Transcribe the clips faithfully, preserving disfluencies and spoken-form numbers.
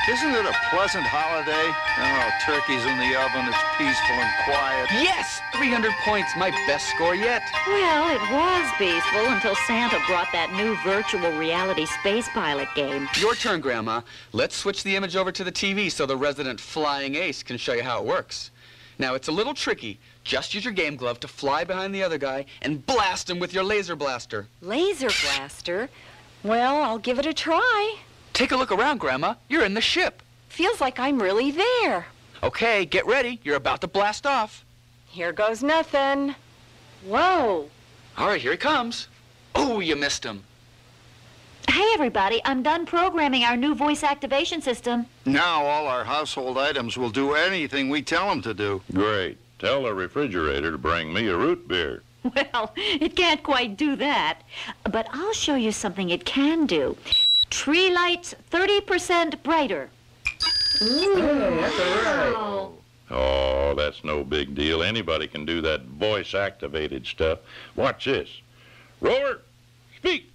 Isn't it a pleasant holiday? Oh, turkey's in the oven, it's peaceful and quiet. Yes! three hundred points, my best score yet. Well, it was peaceful until Santa brought that new virtual reality space pilot game. Your turn, Grandma. Let's switch the image over to the T V so the resident flying ace can show you how it works. Now, it's a little tricky. Just use your game glove to fly behind the other guy and blast him with your laser blaster. Laser blaster? Well, I'll give it a try. Take a look around, Grandma. You're in the ship. Feels like I'm really there. Okay, get ready. You're about to blast off. Here goes nothing. Whoa. All right, here he comes. Oh, you missed him. Hey, everybody, I'm done programming our new voice activation system. Now all our household items will do anything we tell them to do. Great. Tell the refrigerator to bring me a root beer. Well, it can't quite do that. But I'll show you something it can do. Tree lights thirty percent brighter. Ooh. Hey, that's all right. Wow. Oh, that's no big deal. Anybody can do that voice-activated stuff. Watch this. Rover, speak.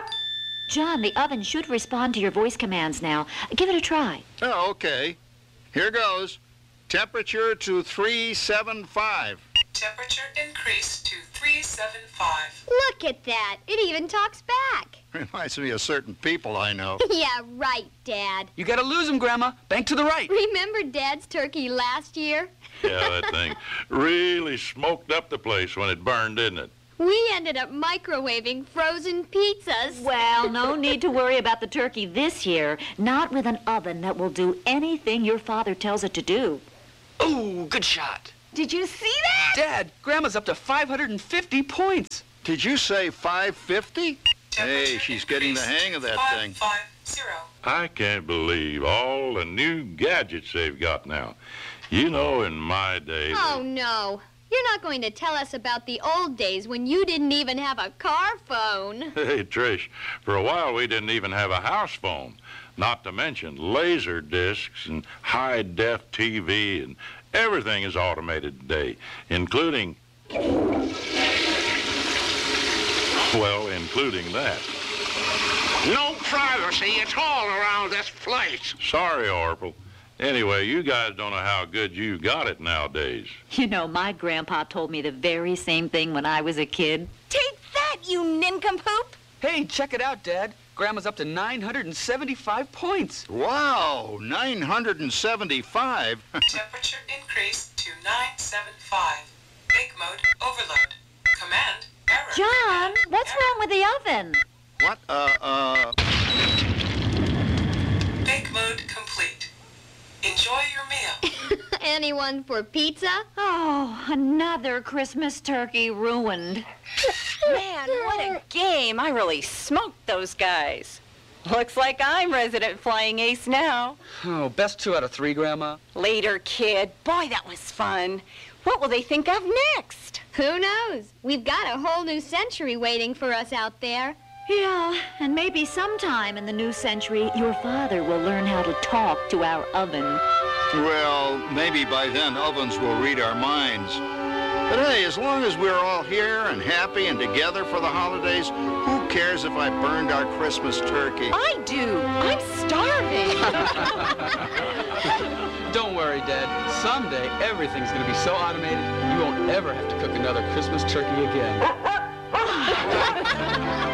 John, the oven should respond to your voice commands now. Give it a try. Oh, okay. Here goes. Temperature to three seventy-five. Temperature increase to three seventy-five. Look at that. It even talks back. Reminds me of certain people I know. Yeah, right, Dad. You gotta lose him, Grandma. Bank to the right. Remember Dad's turkey last year? Yeah, that thing really smoked up the place when it burned, didn't it? We ended up microwaving frozen pizzas. Well, no need to worry about the turkey this year. Not with an oven that will do anything your father tells it to do. Oh, good shot. Did you see that? Dad, Grandma's up to five hundred fifty points. Did you say five fifty? Hey, she's getting the hang of that thing. five fifty. I can't believe all the new gadgets they've got now. You know, in my day... Oh, no. You're not going to tell us about the old days when you didn't even have a car phone. Hey, Trish, for a while we didn't even have a house phone. Not to mention laser discs and high-def T V, and everything is automated today, including... Well, including that. No privacy at all around this place. Sorry, Orville. Anyway, you guys don't know how good you got it nowadays. You know, my grandpa told me the very same thing when I was a kid. Take that, you nincompoop! Hey, check it out, Dad. Grandma's up to nine hundred seventy-five points. Wow, nine hundred seventy-five. Temperature increase to nine seventy-five. Bake mode overload. Command error. John, what's wrong with the oven? What? Uh, uh... Bake mode complete. Enjoy your meal. Anyone for pizza? Oh, another Christmas turkey ruined. Man, what a game. I really smoked those guys. Looks like I'm resident flying ace now. Oh, best two out of three, Grandma. Later, kid. Boy, that was fun. What will they think of next? Who knows? We've got a whole new century waiting for us out there. Yeah, and maybe sometime in the new century, your father will learn how to talk to our oven. Well, maybe by then ovens will read our minds. But hey, as long as we're all here and happy and together for the holidays, who cares if I burned our Christmas turkey? I do. I'm starving. Don't worry, Dad. Someday, everything's going to be so automated, you won't ever have to cook another Christmas turkey again.